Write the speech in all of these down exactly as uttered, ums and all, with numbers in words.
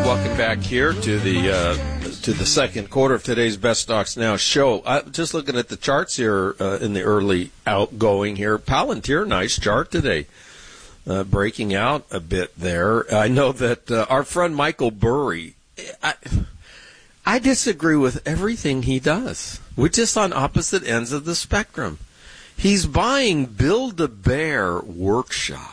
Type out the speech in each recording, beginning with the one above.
Welcome back here to the uh, to the second quarter of today's Best Stocks Now show. I, just looking at the charts here uh, in the early outgoing here. Palantir, nice chart today, uh, breaking out a bit there. I know that uh, our friend Michael Burry, I, I disagree with everything he does. We're just on opposite ends of the spectrum. He's buying Build-A-Bear Workshop.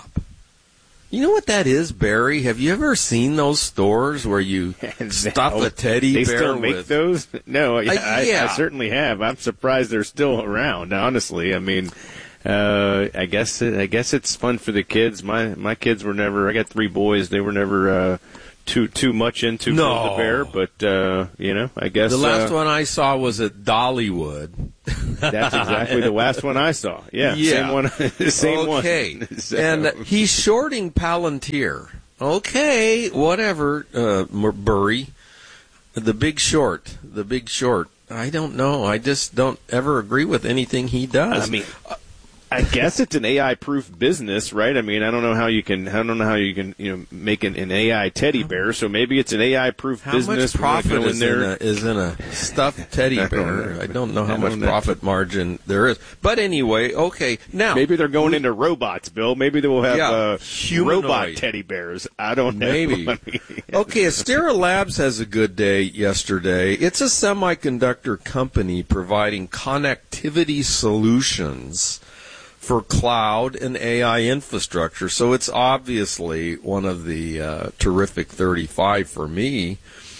You know what that is, Barry? Have you ever seen those stores where you stuff a teddy they bear still make with... those? No, I, Uh, yeah. I, I certainly have. I'm surprised they're still around, honestly. I mean, uh, I guess it, I guess it's fun for the kids. My my kids were never, I got three boys, they were never uh, too too much into No. Build-A-Bear, but, uh, you know, I guess... The last uh, one I saw was at Dollywood. That's exactly the last one I saw. Yeah, Yeah. same one. Same okay. one. So- And he's shorting Palantir. Okay, whatever, uh, Burry. The Big Short. The Big Short. I don't know. I just don't ever agree with anything he does. I mean, I guess it's an A I-proof business, right? I mean, I don't know how you can. I don't know how you can, you know, make an, an A I teddy bear. So maybe it's an A I-proof How business. much profit We're gonna go is in in, there. a, is in a stuffed teddy I don't bear? know. I don't know how I much don't know. profit margin there is. But anyway, okay. Now Maybe they're going into robots, Bill. Maybe they will have Yeah, uh, humanoid. robot teddy bears. I don't know. Maybe. I mean, Okay, Astera Labs has a good day yesterday. It's a semiconductor company providing connectivity solutions for cloud and A I infrastructure. So it's obviously one of the uh, terrific thirty-five for me.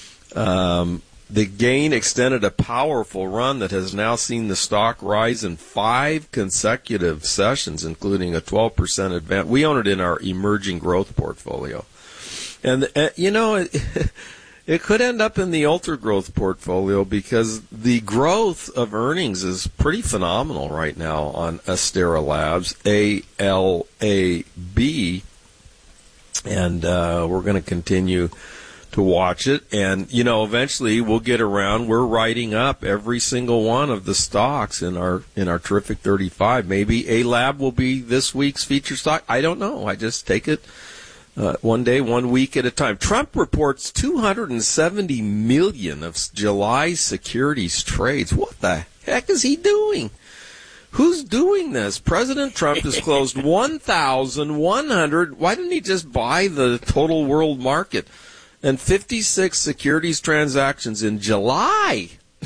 Um, the gain extended a powerful run that has now seen the stock rise in five consecutive sessions, including a twelve percent advance. We own it in our emerging growth portfolio. And, uh, you know, it, it could end up in the ultra-growth portfolio because the growth of earnings is pretty phenomenal right now on Astera Labs, A L A B. And uh, we're going to continue to watch it. And, you know, eventually we'll get around. We're writing up every single one of the stocks in our in our terrific thirty-five. Maybe A Lab will be this week's feature stock. I don't know. I just take it Uh, one day, one week at a time. Trump reports two hundred seventy million of July securities trades. What the heck is he doing? Who's doing this? President Trump disclosed one thousand one hundred. Why didn't he just buy the total world market? And fifty-six securities transactions in July.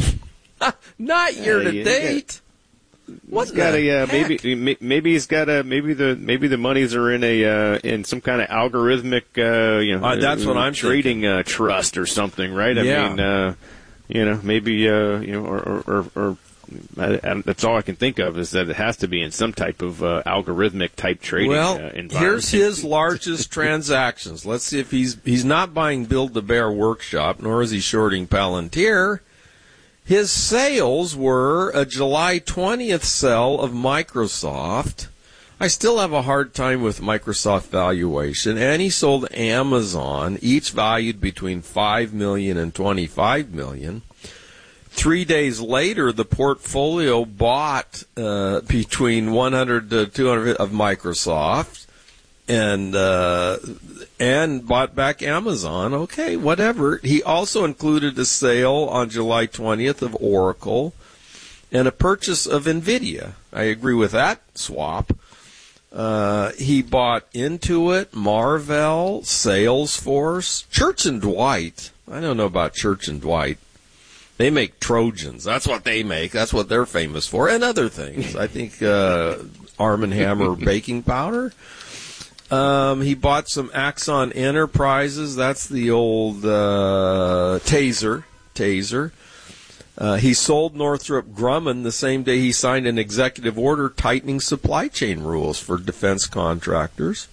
Not year to Uh, yeah, date. What's He's got a uh, heck? maybe maybe he's got a maybe the maybe the monies are in a uh, in some kind of algorithmic uh, you know Uh, that's what I'm trading uh, trust or something, right? I Yeah. mean, uh, you know, maybe uh, you know, or or, or, or I, I, that's all I can think of is that it has to be in some type of uh, algorithmic type trading. Well, uh, environment. here's his largest transactions. Let's see if he's he's not buying Build-A-Bear Workshop, nor is he shorting Palantir. His sales were a July twentieth sell of Microsoft. I still have a hard time with Microsoft valuation. And he sold Amazon, each valued between five million dollars and twenty-five million dollars. Three days later, the portfolio bought uh, between one hundred to two hundred of Microsoft and uh, and bought back Amazon. Okay, whatever. He also included a sale on July twentieth of Oracle and a purchase of NVIDIA. I agree with that swap. Uh, he bought Intuit, Marvell, Salesforce, Church and Dwight. I don't know about Church and Dwight. They make Trojans. That's what they make. That's what they're famous for. And other things. I think uh, Arm and Hammer baking powder. Um, he bought some Axon Enterprises. That's the old uh, Taser. Taser. Uh, he sold Northrop Grumman the same day he signed an executive order tightening supply chain rules for defense contractors.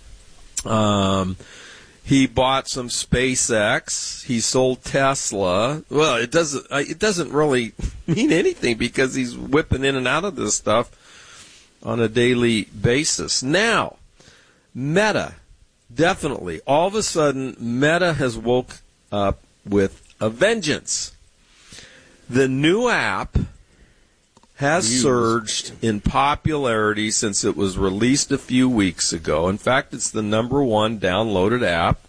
Um, he bought some SpaceX. He sold Tesla. Well, it doesn't. It doesn't really mean anything because he's whipping in and out of this stuff on a daily basis. Now, Meta, definitely. All of a sudden, Meta has woke up with a vengeance. The new app has Views. surged in popularity since it was released a few weeks ago. In fact, it's the number one downloaded app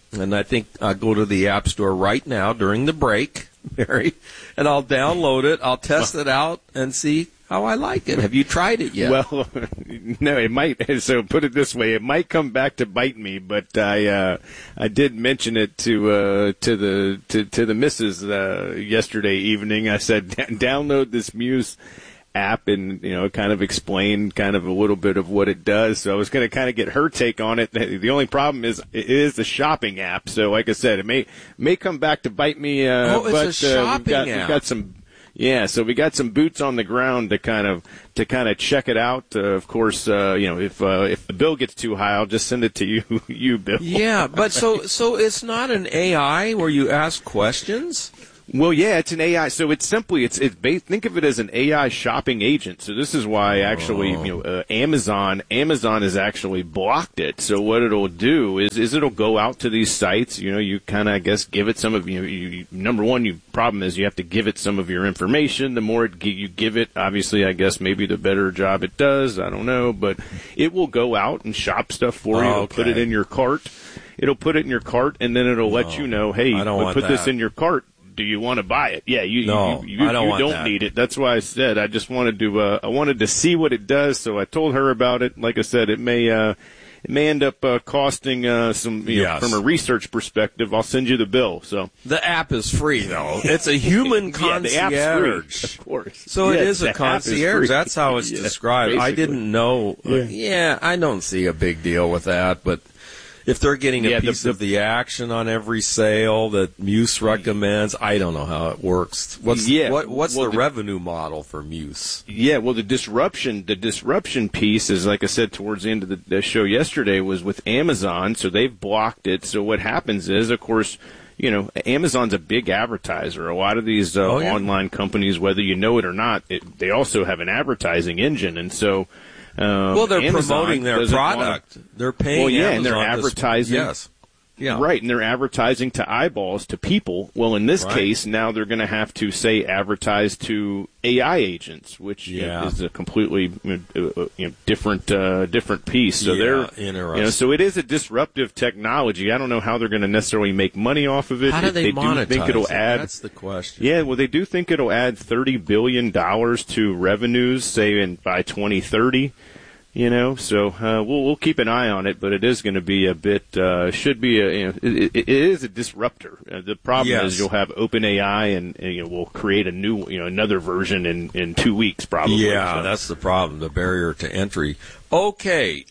And I think I'll go to the App Store right now during the break, Mary, and I'll download it. I'll test it out and see how I like it. Have you tried it yet? Well, no, it might. So put it this way, it might come back to bite me. But I, uh, I did mention it to uh, to the to, to the missus uh, yesterday evening. I said, download this Muse app and, you know, kind of explain kind of a little bit of what it does. So I was going to kind of get her take on it. The only problem is it is a shopping app. So like I said, it may may come back to bite me. Uh, oh, it's but, a shopping uh, we've got, app. We've got some. Yeah, so we got some boots on the ground to kind of to kind of check it out. Uh, of course, uh, you know, if uh, if the bill gets too high, I'll just send it to you, you Bill. Yeah, but so so it's not an A I where you ask questions? Well, yeah, it's an A I. So it's simply it's it's based, think of it as an A I shopping agent. So this is why actually, oh. you know, uh, Amazon Amazon has actually blocked it. So what it'll do is is it'll go out to these sites. You know, you kind of I guess give it some of you, you, you. Number one, you problem is you have to give it some of your information. The more it, you give it, obviously, I guess maybe the better job it does. I don't know, but it will go out and shop stuff for you. Oh, It'll okay. put it in your cart. It'll put it in your cart, and then it'll let No, you know, hey, I don't want put this that. in your cart. Do you want to buy it? Yeah, you No, you, you, I don't you want don't that. need it. That's why I said I just wanted to uh, I wanted to see what it does. So I told her about it. Like I said, it may uh, it may end up uh, costing uh, some you Yes. know, from a research perspective. I'll send you the bill. So The app is free, though. It's a human yeah, the app's concierge. free, of course. So it Yes, is the a app is concierge. free. That's how it's Yeah, described. I basically. didn't know. Yeah. Uh, yeah, I don't see a big deal with that. But if they're getting a Yeah, the- piece the- of the action on every sale that Muse recommends, I don't know how it works. What's Yeah, what, what's well, the, the- revenue model for Muse? Yeah, well, the disruption, the disruption piece is, like I said, towards the end of the, the show yesterday was with Amazon, so they've blocked it. So what happens is, of course, you know, Amazon's a big advertiser. A lot of these uh, Oh, yeah. online companies, whether you know it or not, it, they also have an advertising engine, and so. Um, Well, they're Amazon promoting their doesn't wanna- product. They're paying. Well, yeah, Amazon and they're to- advertising. Yes. Yeah. Right, and they're advertising to eyeballs, to people. Well, in this Right. case, now they're going to have to, say, advertise to A I agents, which you know, Yeah. is a completely you know, you know, different uh, different piece. So Yeah, they're, interesting. you know, so it is a disruptive technology. I don't know how they're going to necessarily make money off of it. How do If they, do monetize think it'll it? add. That's the question. Yeah, well, they do think it'll add thirty billion dollars to revenues, say, in by twenty thirty. You know, so uh, we'll we'll keep an eye on it, but it is going to be a bit. Uh, should be a. You know, it, it is a disruptor. Uh, the problem Yes. is you'll have OpenAI, and, and you know, we'll create a new, you know, another version in, in two weeks probably. Yeah, So- that's the problem, the barrier to entry. Okay.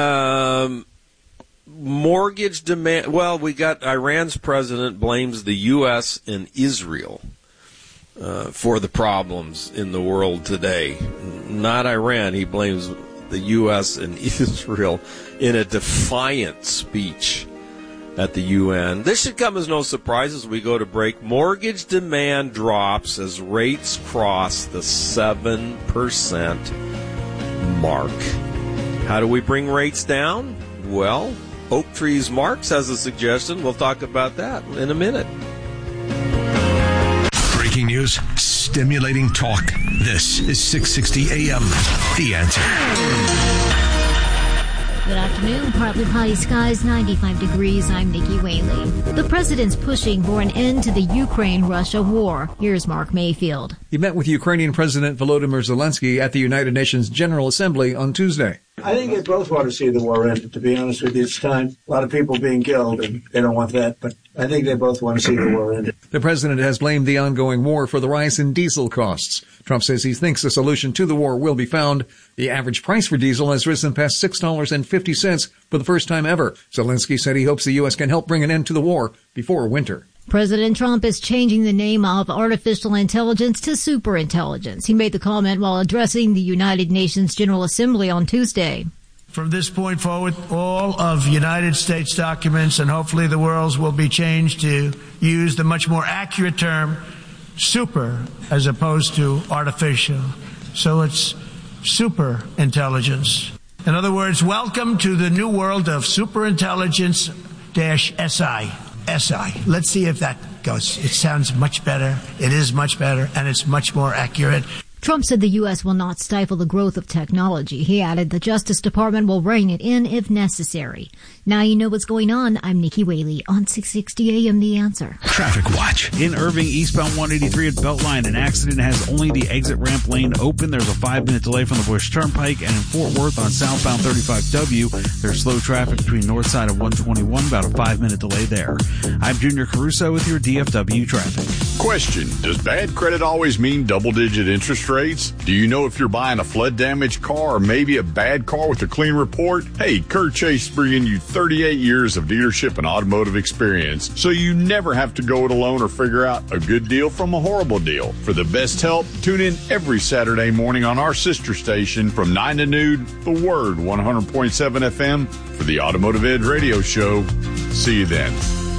Um, mortgage demand. Well, we got Iran's president blames the U S and Israel uh, for the problems in the world today. Not Iran. He blames the U S and Israel in a defiant speech at the U N. This should come as no surprise as we go to break. Mortgage demand drops as rates cross the seven percent mark. How do we bring rates down? Well, Oak Tree's Marks has a suggestion. We'll talk about that in a minute. Breaking news, stimulating talk. This is six sixty A M. The Answer. Good afternoon. Partly cloudy skies, ninety-five degrees. I'm Nikki Whaley. The president's pushing for an end to the Ukraine-Russia war. Here's Mark Mayfield. He met with Ukrainian President Volodymyr Zelensky at the United Nations General Assembly on Tuesday. I think they both want to see the war end, to be honest with you. It's time. A lot of people being killed, and they don't want that, but I think they both want to see the war end. The president has blamed the ongoing war for the rise in diesel costs. Trump says he thinks a solution to the war will be found. The average price for diesel has risen past six dollars and fifty cents for the first time ever. Zelensky said he hopes the U S can help bring an end to the war before winter. President Trump is changing the name of artificial intelligence to superintelligence. He made the comment while addressing the United Nations General Assembly on Tuesday. From this point forward, all of United States documents and hopefully the world's will be changed to use the much more accurate term super as opposed to artificial. So it's super intelligence. In other words, welcome to the new world of superintelligence dash S I. S I. Let's see if that goes. It sounds much better. It is much better, and it's much more accurate. Trump said the U S will not stifle the growth of technology. He added the Justice Department will rein it in if necessary. Now you know what's going on. I'm Nikki Whaley on six sixty A M The Answer. Traffic Watch. In Irving, eastbound one eighty-three at Beltline, an accident has only the exit ramp lane open. There's a five-minute delay from the Bush Turnpike. And in Fort Worth on southbound thirty-five W, there's slow traffic between north side of one twenty-one, about a five-minute delay there. I'm Junior Caruso with your D F W traffic. Question: does bad credit always mean double-digit interest rates? Do you know if you're buying a flood-damaged car or maybe a bad car with a clean report? Hey, Kurt Chase bringing you thirty-eight years of dealership and automotive experience, so you never have to go it alone or figure out a good deal from a horrible deal. For the best help, tune in every Saturday morning on our sister station from nine to noon, The Word, one hundred point seven F M, for the Automotive Edge Radio Show. See you then.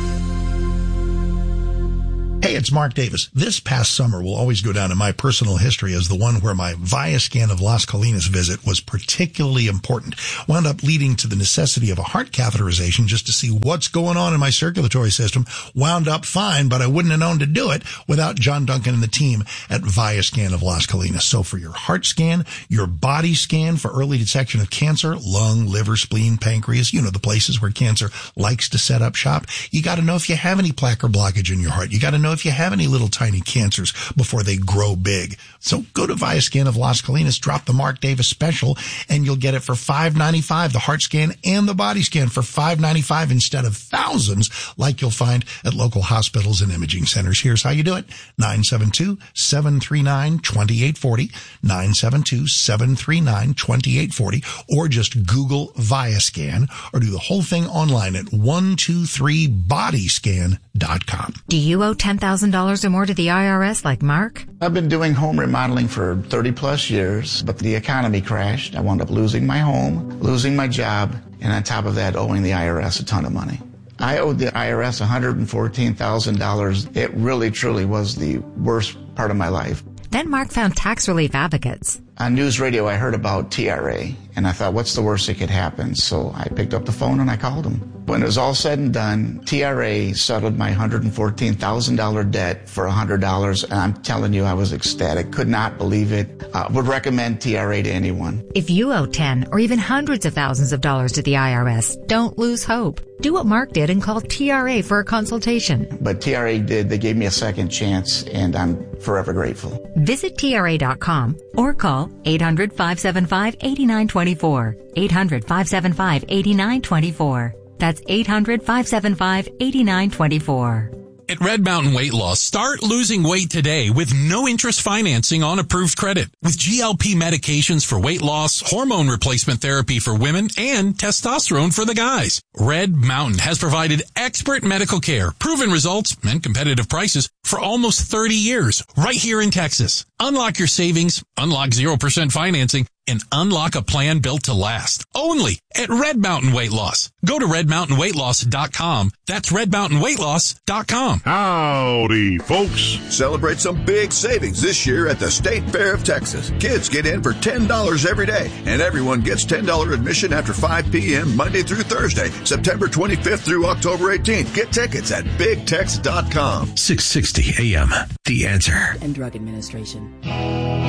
Hey, it's Mark Davis. This past summer will always go down in my personal history as the one where my Viascan of Las Colinas visit was particularly important. Wound up leading to the necessity of a heart catheterization just to see what's going on in my circulatory system. Wound up fine, but I wouldn't have known to do it without John Duncan and the team at Viascan of Las Colinas. So for your heart scan, your body scan for early detection of cancer, lung, liver, spleen, pancreas, you know, the places where cancer likes to set up shop, you got to know if you have any plaque or blockage in your heart. You got to know if you have any little tiny cancers before they grow big. So go to Viascan of Las Colinas, drop the Mark Davis special, and you'll get it for five ninety-five, the heart scan and the body scan for five ninety-five instead of thousands like you'll find at local hospitals and imaging centers. Here's how you do it. nine seven two, seven three nine, two eight four zero, nine seven two, seven three nine, two eight four zero, or just Google Viascan, or do the whole thing online at one two three body scan dot com. Do you owe ten thousand dollars or more to the I R S like Mark? I've been doing home remodeling for thirty plus years, but the economy crashed. I wound up losing my home, losing my job, and on top of that, owing the I R S a ton of money. I owed the I R S one hundred fourteen thousand dollars. It really, truly was the worst part of my life. Then Mark found tax relief advocates. On news radio, I heard about T R A, and I thought, what's the worst that could happen? So I picked up the phone and I called them. When it was all said and done, T R A settled my one hundred fourteen thousand dollars debt for one hundred dollars, and I'm telling you, I was ecstatic. Could not believe it. Uh, would recommend T R A to anyone. If you owe ten or even hundreds of thousands of dollars to the I R S, don't lose hope. Do what Mark did and call T R A for a consultation. But T R A did. They gave me a second chance, and I'm forever grateful. Visit T R A dot com or call eight hundred, five seven five, eight nine two four. eight hundred, five seven five, eight nine two four. That's eight hundred, five seven five, eight nine two four. At Red Mountain Weight Loss, start losing weight today with no interest financing on approved credit. With G L P medications for weight loss, hormone replacement therapy for women, and testosterone for the guys. Red Mountain has provided expert medical care, proven results, and competitive prices for almost thirty years, right here in Texas. Unlock your savings, unlock zero percent financing, and unlock a plan built to last. Only at Red Mountain Weight Loss. Go to red mountain weight loss dot com. That's red mountain weight loss dot com. Howdy, folks. Celebrate some big savings this year at the State Fair of Texas. Kids get in for ten dollars every day, and everyone gets ten dollars admission after five p.m. Monday through Thursday, September twenty-fifth through October eighteenth. Get tickets at big tex dot com. six sixty A M, The Answer. And Drug Administration.